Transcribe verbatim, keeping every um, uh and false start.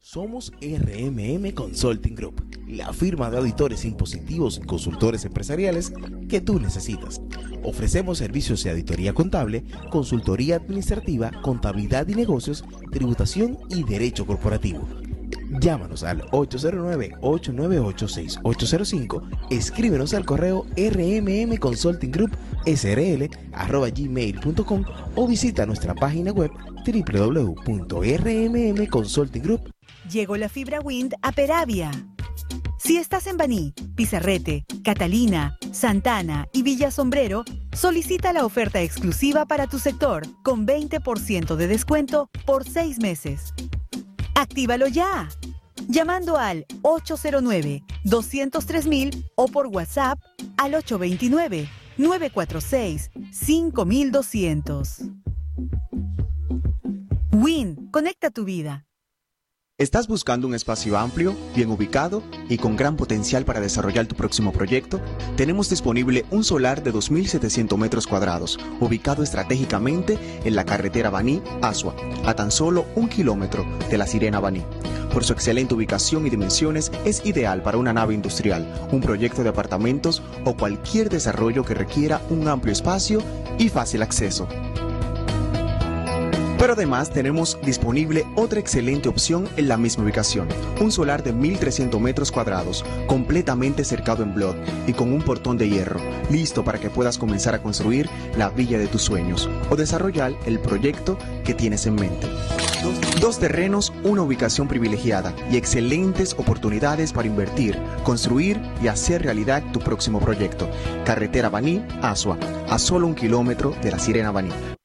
Somos R M M Consulting Group, la firma de auditores impositivos y consultores empresariales que tú necesitas. Ofrecemos servicios de auditoría contable, consultoría administrativa, contabilidad y negocios, tributación y derecho corporativo. Llámanos al ocho cero nueve, ocho nueve ocho, seis ocho cero cinco, escríbenos al correo r m m consulting group s r l arroba gmail punto com o visita nuestra página web w w w punto r m m consulting group. Llegó la fibra Wind a Peravia. Si estás en Baní, Pizarrete, Catalina, Santana y Villa Sombrero, solicita la oferta exclusiva para tu sector con veinte por ciento de descuento por seis meses. ¡Actívalo ya! Llamando al ocho cero nueve, dos cero tres mil o por WhatsApp al ocho dos nueve, nueve cuatro seis, cinco dos cero cero. Win, conecta tu vida. ¿Estás buscando un espacio amplio, bien ubicado y con gran potencial para desarrollar tu próximo proyecto? Tenemos disponible un solar de dos mil setecientos metros cuadrados, ubicado estratégicamente en la carretera Baní-Asua, a tan solo un kilómetro de la Sirena Baní. Por su excelente ubicación y dimensiones, es ideal para una nave industrial, un proyecto de apartamentos o cualquier desarrollo que requiera un amplio espacio y fácil acceso. Pero además tenemos disponible otra excelente opción en la misma ubicación, un solar de mil trescientos metros cuadrados, completamente cercado en block y con un portón de hierro, listo para que puedas comenzar a construir la villa de tus sueños o desarrollar el proyecto que tienes en mente. Dos, dos terrenos, una ubicación privilegiada y excelentes oportunidades para invertir, construir y hacer realidad tu próximo proyecto. Carretera Baní, Asua, a solo un kilómetro de la Sirena Baní.